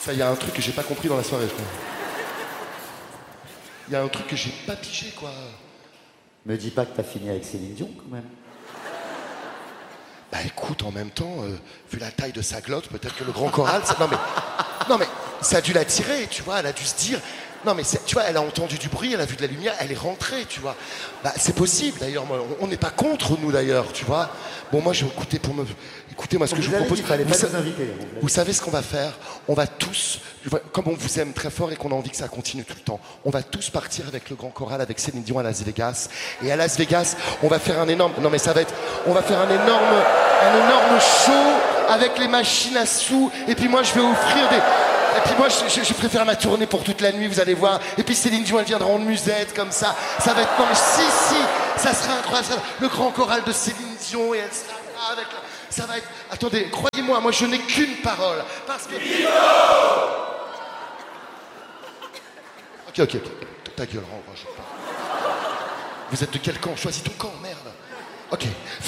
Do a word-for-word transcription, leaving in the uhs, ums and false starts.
Ça, il y a un truc que j'ai pas compris dans la soirée, je crois. Il y a un truc que j'ai pas pigé, quoi. Me dis pas que t'as fini avec Céline Dion, quand même. Bah écoute, en même temps, euh, vu la taille de sa glotte, peut-être que le grand choral... ça- Non mais, non mais, ça a dû l'attirer, tu vois, elle a dû se dire... Non mais, c'est- tu vois, elle a entendu du bruit, elle a vu de la lumière, elle est rentrée, tu vois. Bah c'est possible, d'ailleurs, moi, on n'est pas contre, nous, d'ailleurs, tu vois. Bon, moi, je vais écouter pour me... Écoutez, moi, ce que je vous propose... Il fallait vous, pas sa- nous inviter. vous savez ce qu'on va faire? On va tous, comme on vous aime très fort et qu'on a envie que ça continue tout le temps, on va tous partir avec le grand choral, avec Céline Dion à Las Vegas. Et à Las Vegas, on va faire un énorme... Non mais ça va être... On va faire un énorme, un énorme show avec les machines à sous. Et puis moi, je vais offrir des... Et puis moi, je, je, je préfère ma tournée pour toute la nuit, vous allez voir. Et puis Céline Dion, elle viendra en musette, comme ça. Ça va être... Non mais si, si, ça sera incroyable. Ça- Le grand choral de Céline Dion, et elle sera là avec... La... Ça va être... Attendez, croyez-moi, moi je n'ai qu'une parole. Parce que... Ok, ok, ok. Ta gueule, rentre, je sais pas. Vous êtes de quel camp? Choisis ton camp, merde. Ok.